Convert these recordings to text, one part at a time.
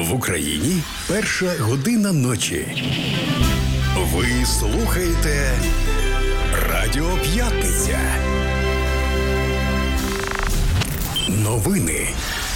В Україні 1:00 ночі. Ви слухаєте Радіо П'ятниця. Новини.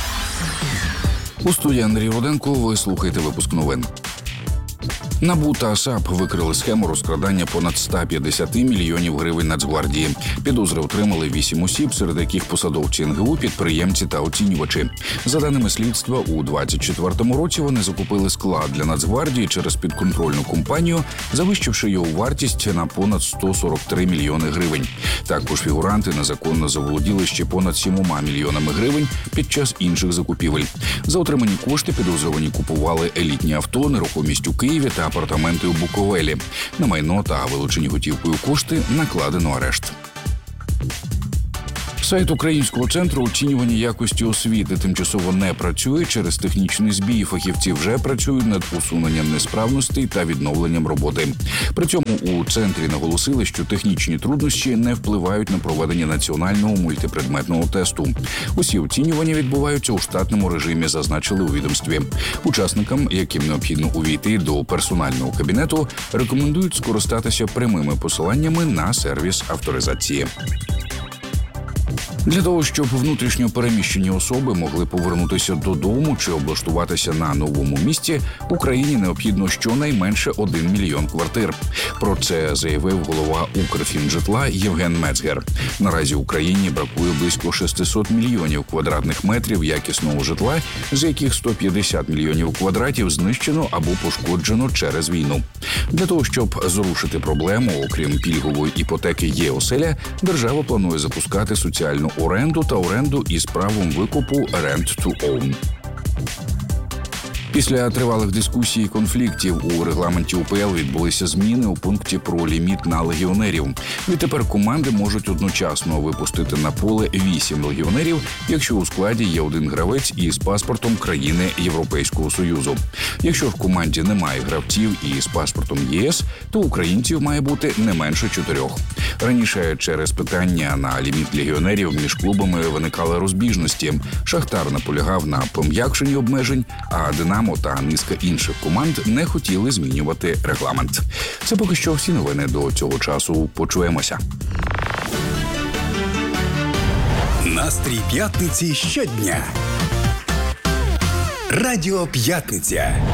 У студії Андрій Руденко. Ви слухаєте випуск новин. НАБУ та САП викрили схему розкрадання понад 150 мільйонів гривень Нацгвардії. Підозри отримали 8 осіб, серед яких посадовці НГУ, підприємці та оцінювачі. За даними слідства, у 2024 році вони закупили склад для Нацгвардії через підконтрольну компанію, завищивши його вартість на понад 143 мільйони гривень. Також фігуранти незаконно заволоділи ще понад 7 мільйонами гривень під час інших закупівель. За отримані кошти підозрювані купували елітні авто, нерухомість у Києві та апартаменти у Буковелі. На майно та вилучені готівкою кошти накладено арешт. Сайт Українського центру оцінювання якості освіти тимчасово не працює через технічний збій. Фахівці вже працюють над усуненням несправностей та відновленням роботи. При цьому у центрі наголосили, що технічні труднощі не впливають на проведення національного мультипредметного тесту. Усі оцінювання відбуваються у штатному режимі, зазначили у відомстві. Учасникам, яким необхідно увійти до персонального кабінету, рекомендують скористатися прямими посиланнями на сервіс авторизації. Для того, щоб внутрішньо переміщені особи могли повернутися додому чи облаштуватися на новому місці, Україні необхідно щонайменше 1 мільйон квартир. Про це заявив голова Укрфінжитла Євген Мецгер. Наразі Україні бракує близько 600 мільйонів квадратних метрів якісного житла, з яких 150 мільйонів квадратів знищено або пошкоджено через війну. Для того, щоб зрушити проблему, окрім пільгової іпотеки «Є-оселя», держава планує запускати соціальну оренду та оренду із правом викупу «Rent to Own». Після тривалих дискусій і конфліктів у регламенті УПЛ відбулися зміни у пункті про ліміт на легіонерів. Відтепер команди можуть одночасно випустити на поле 8 легіонерів, якщо у складі є один гравець із паспортом країни Європейського Союзу. Якщо в команді немає гравців із паспортом ЄС, то українців має бути не менше 4. Раніше через питання на ліміт легіонерів між клубами виникали розбіжності. Шахтар наполягав на пом'якшенні обмежень, а Динамо та низка інших команд не хотіли змінювати регламент. Це поки що всі новини до цього часу. Почуємося. Настрій п'ятниці щодня. Радіо П'ятниця.